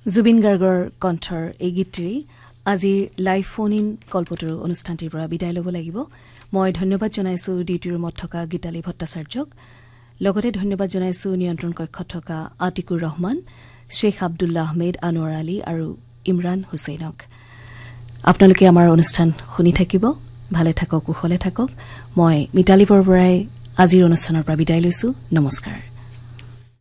জুবিন গাৰ্গৰ কণ্ঠৰ এই গীতটি আজিৰ লাইভ ফোন ইন কল্পতৰু অনুষ্ঠানটিৰ পৰা বিদায় ল'ব লাগিব মই ধন্যবাদ জনাইছো ডিউটি ৰুমত থকা গীতালী ভট্টাচাৰ্যক লগতে ধন্যবাদ জনাইছো নিয়ন্ত্ৰণ কক্ষত থকা আতিকুৰ ৰহমান শেখ আব্দুল্লাহ আহমেদ আনোৱাৰ আলী আৰু ইমৰান হুছেইনক আপোনালোকে আমাৰ অনুষ্ঠান শুনি থাকিব ভালে থাকক কুশলে থাকক মই মিতালী বৰবৰাই আজিৰ অনুষ্ঠানৰ পৰা বিদায় লৈছো নমস্কাৰ